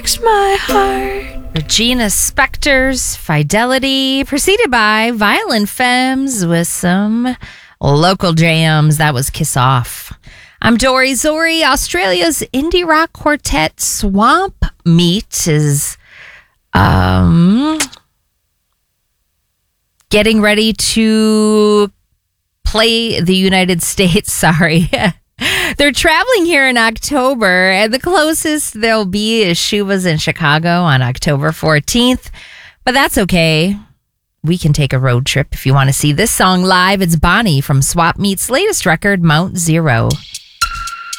breaks my heart. Regina Spektor's Fidelity, preceded by Violent Femmes with some local jams. That was Kiss Off. I'm Dory Zori. Australia's indie rock quartet Swamp Meat is getting ready to play the United States. Sorry. They're traveling here in October, and the closest they'll be is Shuva's in Chicago on October 14th. But that's okay. We can take a road trip if you want to see this song live. It's Bonnie from Swamp Meat's latest record, Mount Zero.